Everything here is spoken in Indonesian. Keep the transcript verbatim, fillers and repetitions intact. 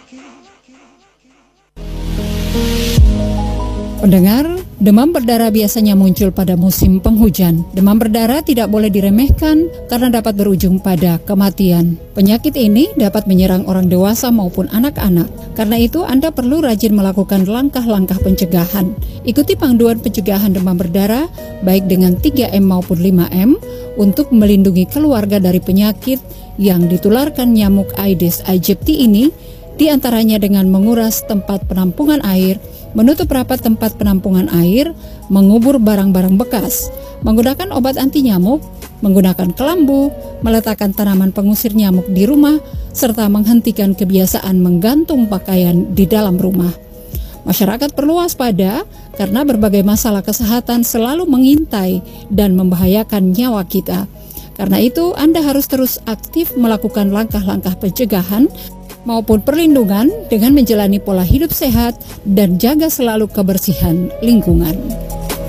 Pendengar, demam berdarah biasanya muncul pada musim penghujan. Demam berdarah tidak boleh diremehkan karena dapat berujung pada kematian. Penyakit ini dapat menyerang orang dewasa maupun anak-anak. Karena itu, Anda perlu rajin melakukan langkah-langkah pencegahan. Ikuti panduan pencegahan demam berdarah, baik dengan tiga M maupun lima M, untuk melindungi keluarga dari penyakit yang ditularkan nyamuk Aedes aegypti ini, di antaranya dengan menguras tempat penampungan air, menutup rapat tempat penampungan air, mengubur barang-barang bekas, menggunakan obat anti nyamuk, menggunakan kelambu, meletakkan tanaman pengusir nyamuk di rumah, serta menghentikan kebiasaan menggantung pakaian di dalam rumah. Masyarakat perlu waspada karena berbagai masalah kesehatan selalu mengintai dan membahayakan nyawa kita. Karena itu, Anda harus terus aktif melakukan langkah-langkah pencegahan maupun perlindungan dengan menjalani pola hidup sehat dan jaga selalu kebersihan lingkungan.